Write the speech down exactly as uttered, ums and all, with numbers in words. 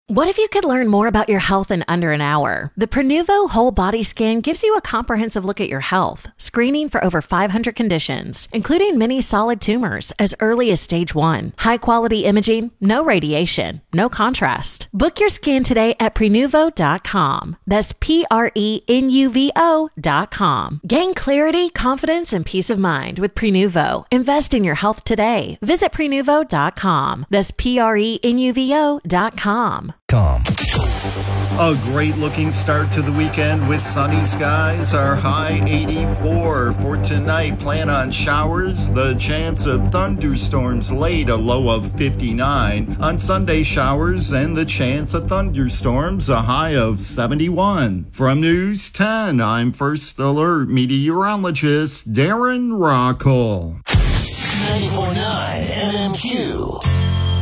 What if you could learn more about your health in under an hour? The Prenuvo Whole Body Scan gives you a comprehensive look at your health, screening for over five hundred conditions, including many solid tumors as early as stage one. High-quality imaging, no radiation, no contrast. Book your scan today at prenuvo dot com. That's P R E N U V O dot com. Gain clarity, confidence, and peace of mind with Prenuvo. Invest in your health today. Visit prenuvo dot com. That's P R E N U V O dot com. Com. A great looking start to the weekend with sunny skies. Our high eighty-four for tonight. Plan on showers. The chance of thunderstorms late, a low of fifty-nine. On Sunday, showers and the chance of thunderstorms, a high of seventy-one. From News ten, I'm First Alert meteorologist Darren Rockall. ninety-four point nine